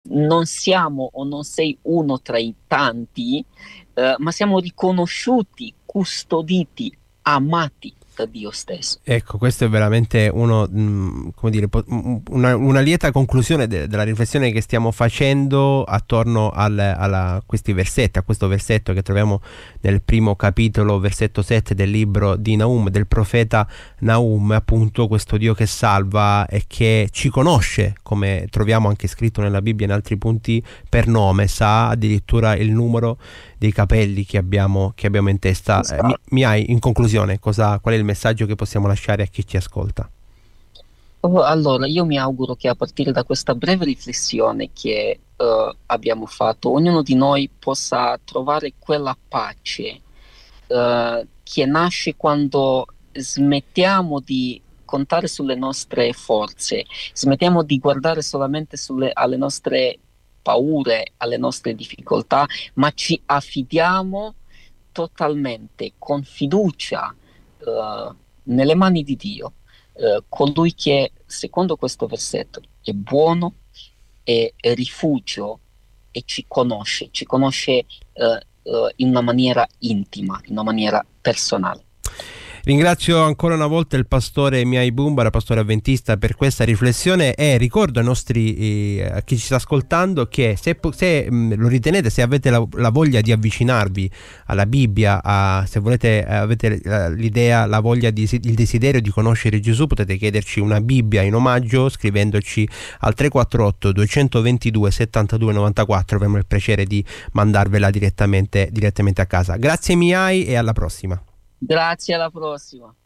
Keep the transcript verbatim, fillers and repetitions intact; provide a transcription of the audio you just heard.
non siamo o non sei uno tra i tanti, eh, ma siamo riconosciuti, custoditi, amati da Dio stesso. Ecco, questo è veramente uno, mh, come dire, po- una, una lieta conclusione de- della riflessione che stiamo facendo attorno al, alla, questi versetti, a questo versetto che troviamo nel primo capitolo, versetto sette del libro di Naum, del profeta Naum, appunto questo Dio che salva e che ci conosce, come troviamo anche scritto nella Bibbia in altri punti, per nome, sa addirittura il numero dei capelli che abbiamo, che abbiamo in testa. Eh, mi, mi hai, in conclusione, cosa, qual è il messaggio che possiamo lasciare a chi ci ascolta? Oh, Allora, io mi auguro che a partire da questa breve riflessione che eh, abbiamo fatto, ognuno di noi possa trovare quella pace eh, che nasce quando smettiamo di contare sulle nostre forze, smettiamo di guardare solamente sulle, alle nostre paure, alle nostre difficoltà, ma ci affidiamo totalmente, con fiducia, eh, nelle mani di Dio, eh, colui che, secondo questo versetto, è buono, è, è rifugio e ci conosce, ci conosce eh, eh, in una maniera intima, in una maniera personale. Ringrazio ancora una volta il pastore Mihai Bumbara, pastore avventista, per questa riflessione, e ricordo ai nostri, eh, a chi ci sta ascoltando, che se, se mh, lo ritenete, se avete la, la voglia di avvicinarvi alla Bibbia, a, se volete, avete uh, l'idea, la voglia, di, il desiderio di conoscere Gesù, potete chiederci una Bibbia in omaggio scrivendoci al tre quattro otto due due settantadue novantaquattro. Avremo il piacere di mandarvela direttamente, direttamente a casa. Grazie Mihai e alla prossima. Grazie, alla prossima.